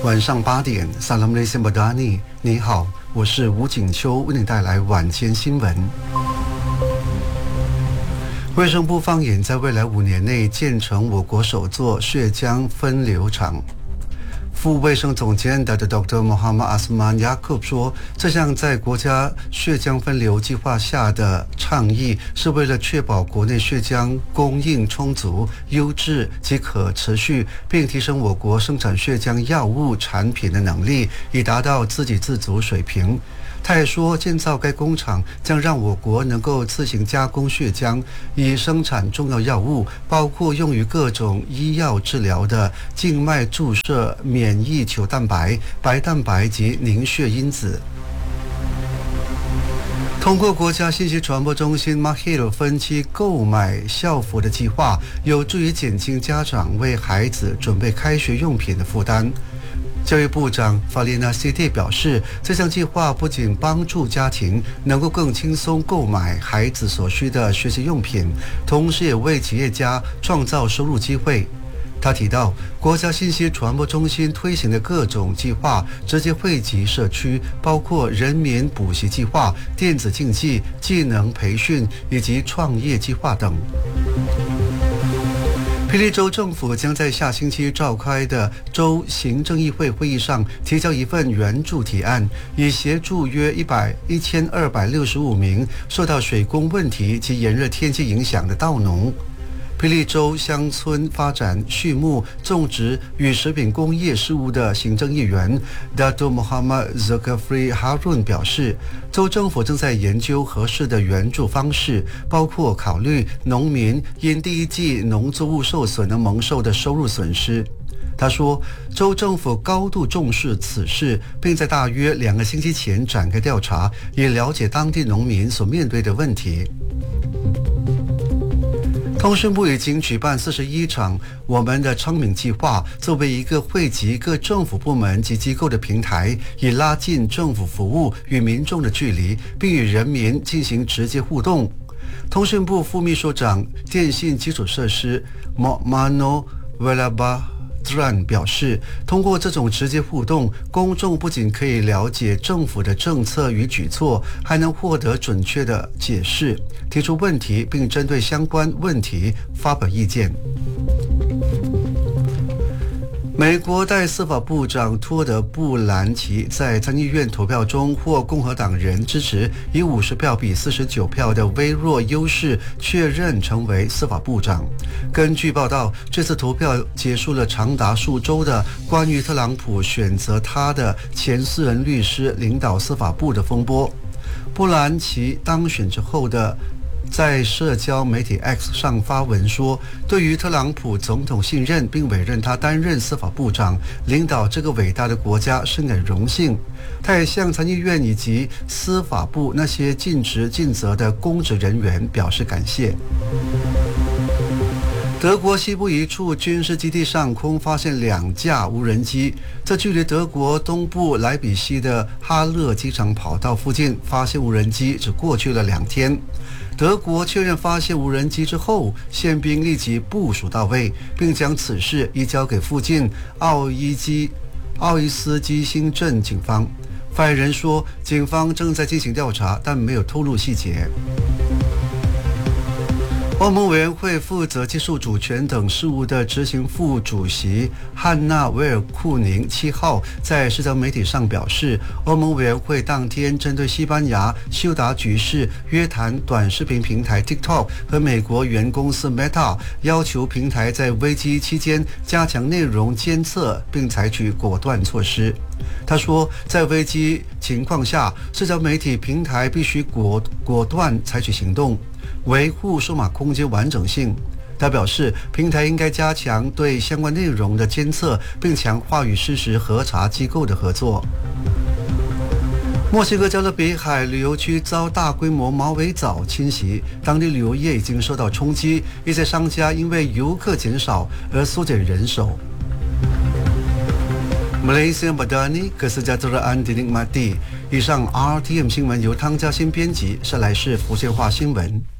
晚上8点，萨拉姆雷森巴达尼，你好，我是吴景秋，为你带来晚间新闻。卫生部放眼在未来5年内建成我国首座血浆分流厂。副卫生总监 Dr. Muhammad Asman Yaqub 说，这项在国家血浆分流计划下的倡议是为了确保国内血浆供应充足、优质及可持续，并提升我国生产血浆药物产品的能力，以达到自给自足水平。他也说，建造该工厂将让我国能够自行加工血浆，以生产重要药物，包括用于各种医药治疗的静脉注射免疫球蛋白、白蛋白及凝血因子。通过国家信息传播中心 Mahir 分期购买校服的计划，有助于减轻家长为孩子准备开学用品的负担。教育部长法利纳西蒂表示，这项计划不仅帮助家庭能够更轻松购买孩子所需的学习用品，同时也为企业家创造收入机会。他提到，国家信息传播中心推行的各种计划直接惠及社区，包括人民补习计划、电子竞技、技能培训以及创业计划等。霹雳州政府将在下星期召开的州行政议会会议上提交一份援助提案，以协助约1265名受到水工问题及炎热天气影响的稻农。霹雳州乡村发展、畜牧、种植与食品工业事务的行政议员 Dr. Muhammad Zulkifli Harun 表示，州政府正在研究合适的援助方式，包括考虑农民因第一季农作物受损而蒙受的收入损失。他说，州政府高度重视此事，并在大约2个星期前展开调查，以了解当地农民所面对的问题。通讯部已经举办41场我们的昌明计划，作为一个汇集各政府部门及机构的平台，以拉近政府服务与民众的距离，并与人民进行直接互动。通讯部副秘书长、电信基础设施 Mano Velaba表示，通过这种直接互动，公众不仅可以了解政府的政策与举措，还能获得准确的解释，提出问题，并针对相关问题发表意见。美国代司法部长托德·布兰奇在参议院投票中获共和党人支持，以50票比49票的微弱优势确任成为司法部长。根据报道，这次投票结束了长达数周的关于特朗普选择他的前私人律师领导司法部的风波。布兰奇当选之后在社交媒体 X 上发文说，对于特朗普总统信任并委任他担任司法部长，领导这个伟大的国家深感荣幸。他也向参议院以及司法部那些尽职尽责的公职人员表示感谢。德国西部一处军事基地上空发现2架无人机，这距离德国东部莱比锡的哈勒机场跑道附近发现无人机只过去了2天。德国确认发现无人机之后，宪兵立即部署到位，并将此事移交给附近奥伊斯基辛镇警方。发言人说，警方正在进行调查，但没有透露细节。欧盟委员会负责技术主权等事务的执行副主席汉娜·维尔库宁7号在社交媒体上表示，欧盟委员会当天针对西班牙休达局势约谈短视频平台 TikTok 和美国原公司 Meta， 要求平台在危机期间加强内容监测并采取果断措施。他说，在危机情况下，社交媒体平台必须果断采取行动，维护数码空间完整性。他表示，平台应该加强对相关内容的监测，并强化与事实核查机构的合作。墨西哥加勒比海旅游区遭大规模马尾藻侵袭，当地旅游业已经受到冲击，一些商家因为游客减少而缩减人手。Malaysia Madani Kesejahteraan dinikmati。以上 RTM 新闻由汤家欣编辑，下来是福建话新闻。